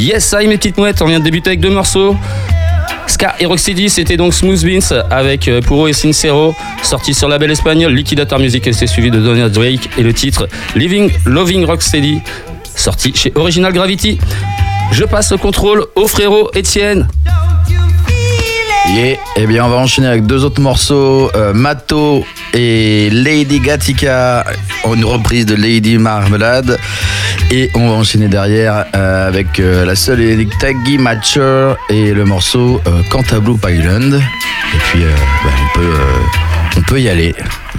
Yes, I, mes petites mouettes, on vient de débuter avec 2 morceaux. Ska et Rocksteady, c'était donc Smooth Beans avec Puro et Sincero, sorti sur label espagnol Liquidator Music, et c'est suivi de Donna Drake et le titre Living Loving Rocksteady, sorti chez Original Gravity. Je passe le contrôle au frérot Étienne. Yeah. Eh bien, on va enchaîner avec 2 autres morceaux, Mato et Lady Gatica, une reprise de Lady Marmalade. Et on va enchaîner derrière avec la seule et unique Taggy Mature et le morceau Cantabloupe Island. Et puis, on peut y aller.